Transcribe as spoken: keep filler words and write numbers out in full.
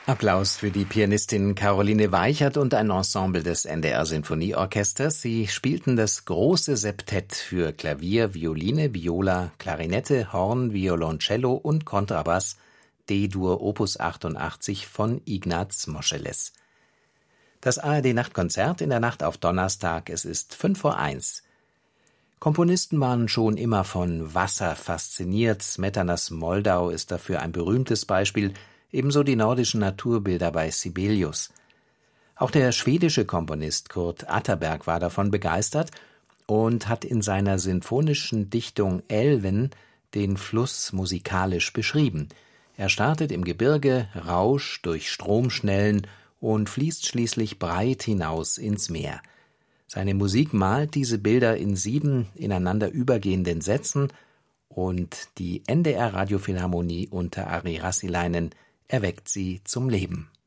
Applaus für die Pianistin Caroline Weichert und ein Ensemble des N D R Sinfonieorchesters. Sie spielten das große Septett für Klavier, Violine, Viola, Klarinette, Horn, Violoncello und Kontrabass, D-Dur Opus achtundachtzig von Ignaz Moscheles. Das A R D-Nachtkonzert in der Nacht auf Donnerstag, es ist fünf vor eins. Komponisten waren schon immer von Wasser fasziniert. Smetanas Moldau ist dafür ein berühmtes Beispiel, ebenso die nordischen Naturbilder bei Sibelius. Auch der schwedische Komponist Kurt Atterberg war davon begeistert und hat in seiner sinfonischen Dichtung Elven den Fluss musikalisch beschrieben. Er startet im Gebirge, rauscht durch Stromschnellen und fließt schließlich breit hinaus ins Meer. Seine Musik malt diese Bilder in sieben ineinander übergehenden Sätzen und die N D R Radiophilharmonie unter Ari Rassilainen erweckt sie zum Leben.